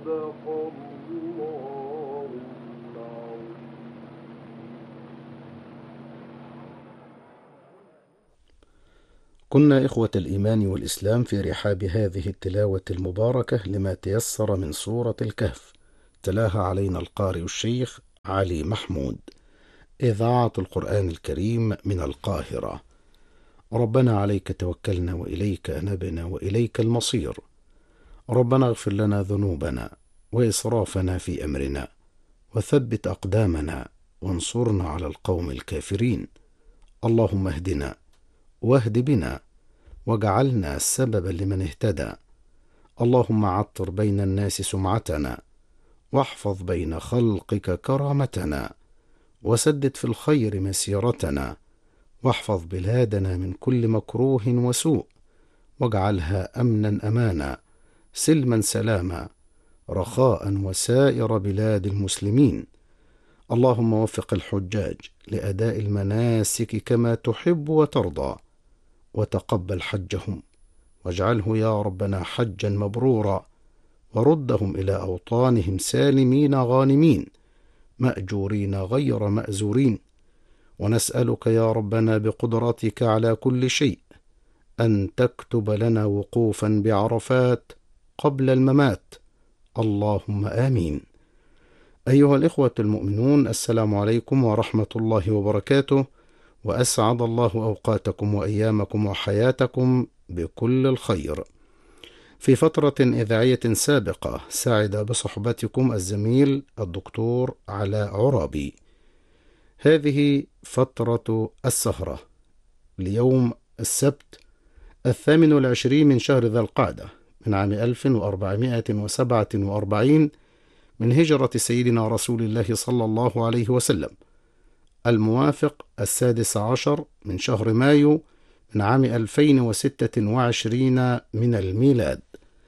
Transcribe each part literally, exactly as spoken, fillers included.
صدق الله العظيم. كنا إخوة الإيمان والإسلام في رحاب هذه التلاوة المباركة لما تيسر من سورة الكهف، تلاها علينا القارئ الشيخ علي محمود، إذاعة القرآن الكريم من القاهرة. ربنا عليك توكلنا وإليك أنبنا وإليك المصير. ربنا اغفر لنا ذنوبنا وإسرافنا في أمرنا وثبت أقدامنا وانصرنا على القوم الكافرين. اللهم اهدنا واهد بنا واجعلنا سببا لمن اهتدى. اللهم عطر بين الناس سمعتنا واحفظ بين خلقك كرامتنا وسدد في الخير مسيرتنا واحفظ بلادنا من كل مكروه وسوء واجعلها أمنا أمانا سلما سلاما رخاء وسائر بلاد المسلمين. اللهم وفق الحجاج لأداء المناسك كما تحب وترضى وتقبل حجهم واجعله يا ربنا حجا مبرورا وردهم إلى أوطانهم سالمين غانمين مأجورين غير مأزورين. ونسألك يا ربنا بقدرتك على كل شيء أن تكتب لنا وقوفا بعرفات قبل الممات. اللهم آمين. أيها الإخوة المؤمنون، السلام عليكم ورحمة الله وبركاته، وأسعد الله أوقاتكم وأيامكم وحياتكم بكل الخير. في فترة إذاعية سابقة سعد بصحبتكم الزميل الدكتور علاء عرابي. هذه فترة السهرة ليوم السبت الثامن والعشرين من شهر ذي القعدة من عام ألف وأربعمائة وسبعة وأربعين من هجرة سيدنا رسول الله صلى الله عليه وسلم، الموافق السادس عشر من شهر مايو من عام ألفين وستة وعشرين من الميلاد.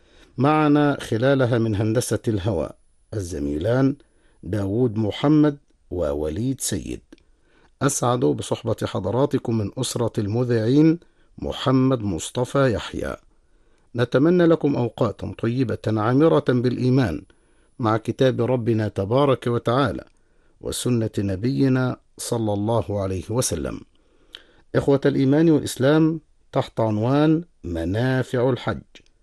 معنا خلالها من هندسة الهواء الزميلان داود محمد ووليد سيد. أسعد بصحبة حضراتكم من أسرة المذيعين محمد مصطفى يحيى. نتمنى لكم أوقاتا طيبة عامرة بالإيمان مع كتاب ربنا تبارك وتعالى وسنة نبينا صلى الله عليه وسلم. إخوة الإيمان والإسلام، تحت عنوان منافع الحج،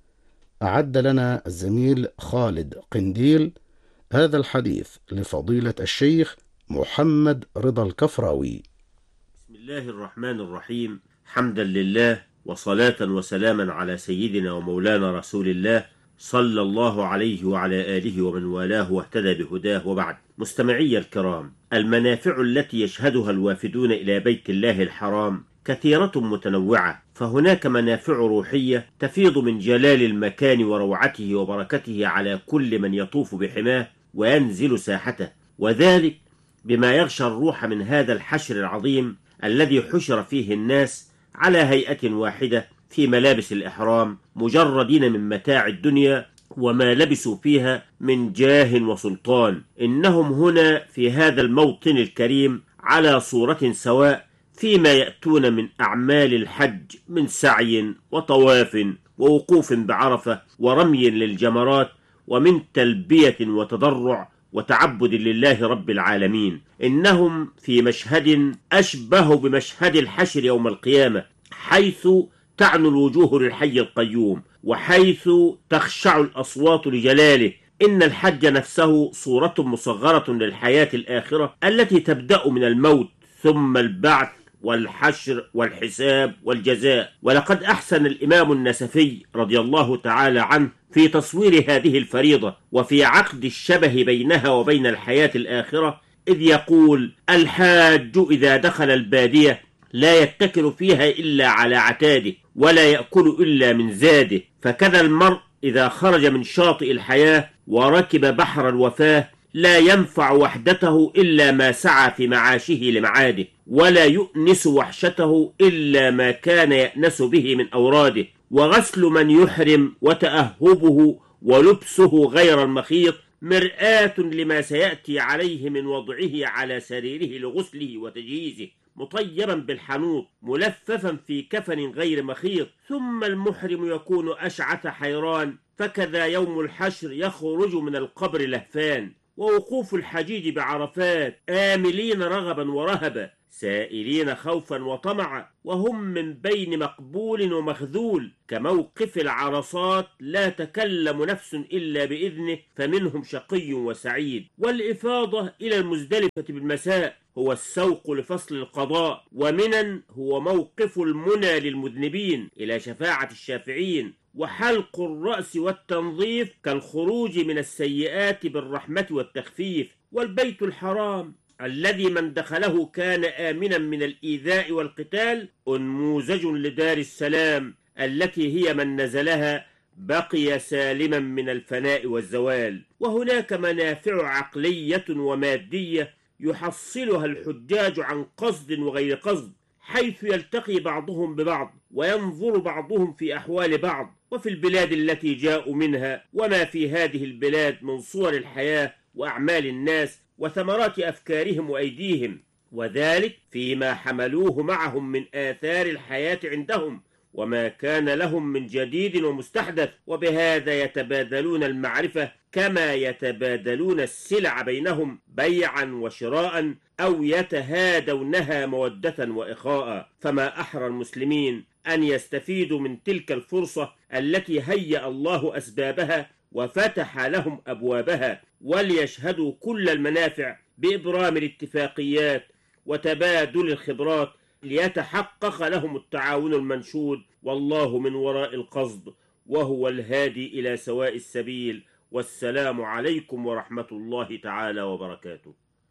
أعد لنا الزميل خالد قنديل هذا الحديث لفضيلة الشيخ محمد رضا الكفراوي. بسم الله الرحمن الرحيم. حمدا لله وصلاة وسلاما على سيدنا ومولانا رسول الله صلى الله عليه وعلى آله ومن والاه واهتدى بهداه، وبعد. مستمعي الكرام، المنافع التي يشهدها الوافدون إلى بيت الله الحرام كثيرة متنوعة، فهناك منافع روحية تفيض من جلال المكان وروعته وبركته على كل من يطوف بحماه وينزل ساحته، وذلك بما يغشى الروح من هذا الحشر العظيم الذي حشر فيه الناس على هيئة واحدة في ملابس الإحرام، مجردين من متاع الدنيا وما لبسوا فيها من جاه وسلطان. إنهم هنا في هذا الموطن الكريم على صورة سواء فيما يأتون من أعمال الحج من سعي وطواف ووقوف بعرفة ورمي للجمرات ومن تلبية وتضرع وتعبد لله رب العالمين. إنهم في مشهد أشبه بمشهد الحشر يوم القيامة، حيث تعنو الوجوه للحي القيوم وحيث تخشع الأصوات لجلاله. إن الحج نفسه صورة مصغرة للحياة الآخرة التي تبدأ من الموت ثم البعث والحشر والحساب والجزاء. ولقد أحسن الإمام النسفي رضي الله تعالى عنه في تصوير هذه الفريضة وفي عقد الشبه بينها وبين الحياة الآخرة، إذ يقول: الحاج إذا دخل البادية لا يتكل فيها إلا على عتاده ولا يأكل إلا من زاده، فكذا المرء إذا خرج من شاطئ الحياة وركب بحر الوفاة لا ينفع وحدته إلا ما سعى في معاشه لمعاده، ولا يؤنس وحشته إلا ما كان يأنس به من أوراده. وغسل من يحرم وتأهبه ولبسه غير المخيط مرآة لما سيأتي عليه من وضعه على سريره لغسله وتجهيزه، مطيبا بالحنوط ملففا في كفن غير مخيط. ثم المحرم يكون أشعث حيران فكذا يوم الحشر يخرج من القبر لهفان، ووقوف الحجيج بعرفات آملين رغبا ورهبا، سائلين خوفا وطمعا، وهم من بين مقبول ومخذول، كموقف العرصات لا تكلم نفس إلا بإذنه، فمنهم شقي وسعيد. والإفاضة إلى المزدلفة بالمساء هو السوق لفصل القضاء، ومنن هو موقف المنى للمذنبين إلى شفاعة الشافعين، وحلق الرأس والتنظيف كالخروج من السيئات بالرحمة والتخفيف. والبيت الحرام الذي من دخله كان آمنا من الإيذاء والقتال أنموذج لدار السلام التي هي من نزلها بقي سالما من الفناء والزوال. وهناك منافع عقلية ومادية يحصلها الحجاج عن قصد وغير قصد، حيث يلتقي بعضهم ببعض وينظر بعضهم في أحوال بعض وفي البلاد التي جاءوا منها، وما في هذه البلاد من صور الحياة وأعمال الناس وثمرات أفكارهم وأيديهم، وذلك فيما حملوه معهم من آثار الحياة عندهم وما كان لهم من جديد ومستحدث. وبهذا يتبادلون المعرفة كما يتبادلون السلع بينهم بيعا وشراء، أو يتهادونها مودة وإخاء. فما أحرى المسلمين أن يستفيدوا من تلك الفرصة التي هيأ الله أسبابها وفتح لهم أبوابها، وليشهدوا كل المنافع بإبرام الاتفاقيات وتبادل الخبرات، ليتحقق لهم التعاون المنشود، والله من وراء القصد وهو الهادي إلى سواء السبيل. والسلام عليكم ورحمة الله تعالى وبركاته.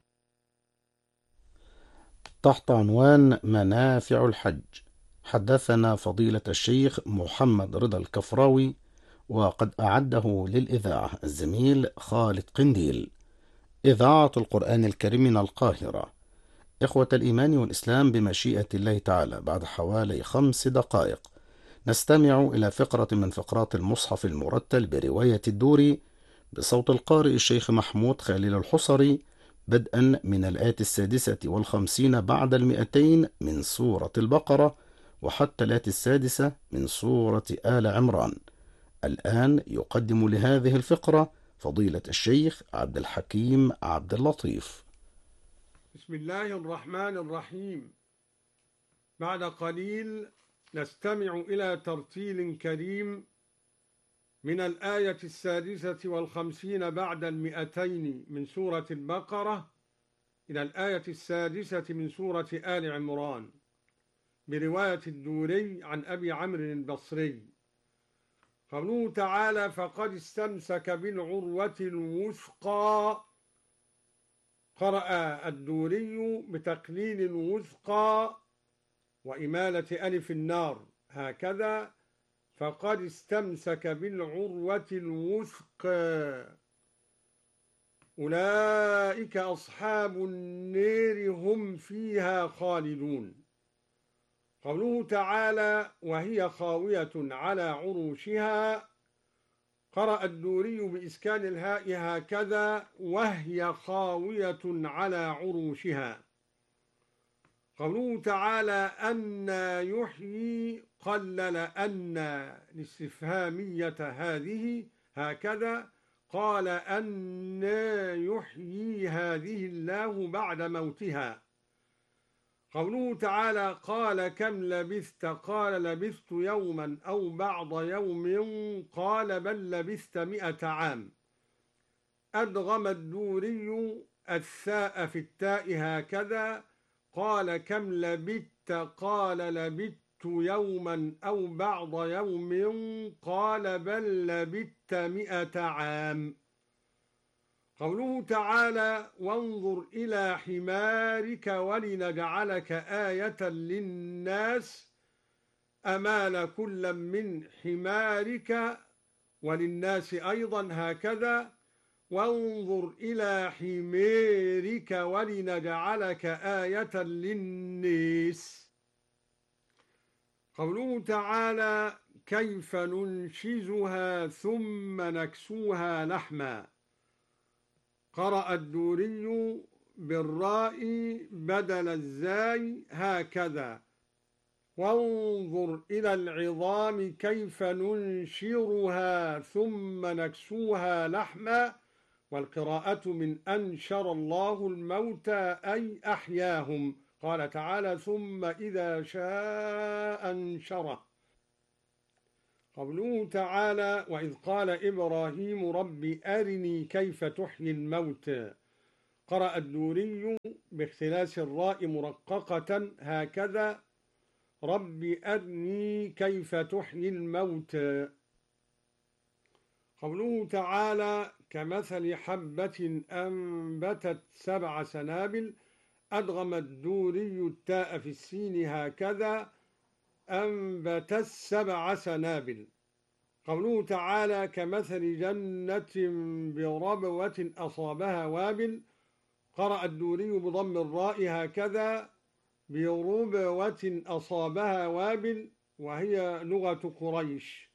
تحت عنوان منافع الحج، حدثنا فضيلة الشيخ محمد رضا الكفراوي، وقد أعده للإذاعة الزميل خالد قنديل. إذاعة القرآن الكريم من القاهرة. إخوة الإيمان والإسلام، بمشيئة الله تعالى بعد حوالي خمس دقائق نستمع إلى فقرة من فقرات المصحف المرتل برواية الدوري بصوت القارئ الشيخ محمود خليل الحصري، بدءا من الآية السادسة والخمسين بعد المئتين من سورة البقرة وحتى الآية السادسة من سورة آل عمران. الآن يقدم لهذه الفقرة فضيلة الشيخ عبد الحكيم عبد اللطيف. بسم الله الرحمن الرحيم. بعد قليل نستمع إلى ترتيل كريم من الآية السادسة والخمسين بعد المئتين من سورة البقرة إلى الآية السادسة من سورة آل عمران، برواية الدوري عن أبي عمرو البصري. قوله تعالى: فقد استمسك بالعروة الوثقى. قرأ الدوري بتقليل الوثقى وإمالة ألف النار، هكذا: فقد استمسك بالعروة الوثقى أولئك أصحاب النار هم فيها خالدون. قوله تعالى: وهي خاوية على عروشها. قرأ الدوري بإسكان الهاء، هكذا: وهي خاوية على عروشها. قوله تعالى: أن يحيي، قلل أن الاستفهامية هذه، هكذا: قال أن يحيي هذه الله بعد موتها. قوله تعالى: قال كم لبثت؟ قال لبثت يوما أو بعض يوم. قال بل لبثت مئة عام. أدغم الدوري الثاء في التاء، هكذا: قال كم لبثت؟ قال لبثت يوما أو بعض يوم. قال بل لبثت مئة عام. قوله تعالى: وانظر إلى حمارك ولنجعلك آية للناس. أمال كل من حمارك وللناس أيضا، هكذا: وانظر إلى حميرك ولنجعلك آية للناس. قوله تعالى: كيف ننشزها ثم نكسوها لحما. قرأ الدوري بالراء بدل الزاي، هكذا: وانظر إلى العظام كيف ننشرها ثم نكسوها لحما، والقراءة من أنشر الله الموتى أي أحياهم. قال تعالى ثم إذا شاء أنشره. قوله تعالى وإذ قال إبراهيم رب أرني كيف تحيي الموتى. قرأ الدوري باختلاس الراء مرققة هكذا رب أرني كيف تحيي الموتى. قوله تعالى كمثل حبة أنبتت سبع سنابل. أدغم الدوري التاء في السين هكذا أنبت السبع سنابل. قوله تعالى كمثل جنة بربوة أصابها وابل. قرأ الدوري بضم الراء هكذا بربوة أصابها وابل، وهي لغة قريش.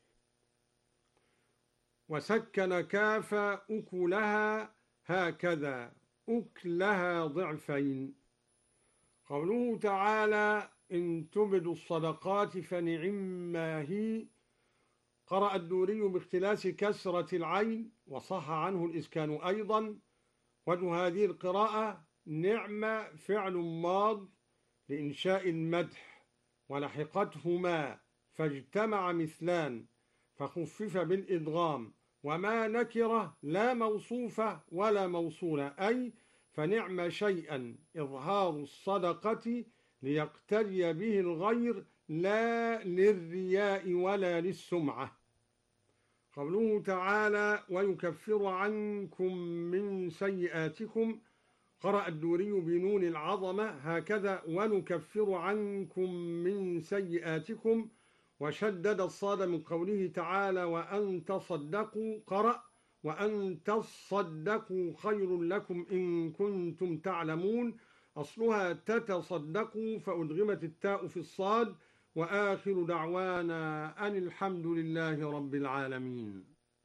وسكن كاف أكلها هكذا أكلها ضعفين. قوله تعالى إن تبدوا الصدقات فنعما هي. قرأ الدوري باختلاس كسرة العين وصح عنه الإسكان أيضا. وجه هذه القراءة نعم فعل ماض لإنشاء المدح ولحقتهما فاجتمع مثلان فخفف بالإدغام، وما نكرة لا موصوفة ولا موصولة، أي فنعم شيئا إظهار الصدقة ليقتدي به الغير لا للرياء ولا للسمعة. قوله تعالى ويكفر عنكم من سيئاتكم. قرأ الدوري بنون العظمة هكذا ونكفر عنكم من سيئاتكم، وشدد الصاد من قوله تعالى وأن تصدقوا. قرأ وأن تصدقوا خير لكم إن كنتم تعلمون. أصلها تتصدقوا فأدغمت التاء في الصاد. وآخر دعوانا أن الحمد لله رب العالمين.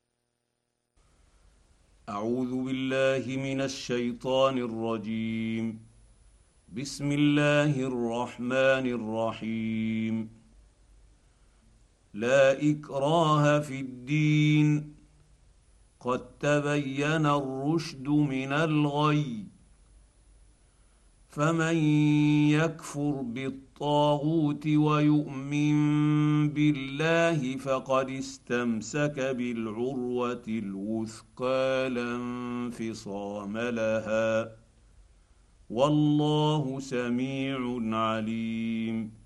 أعوذ بالله من الشيطان الرجيم. بسم الله الرحمن الرحيم. لا إكراه في الدين قد تبين الرشد من الغي، فمن يكفر بالطاغوت ويؤمن بالله فقد استمسك بالعروة الوثقى لا انفصام لها، والله سميع عليم.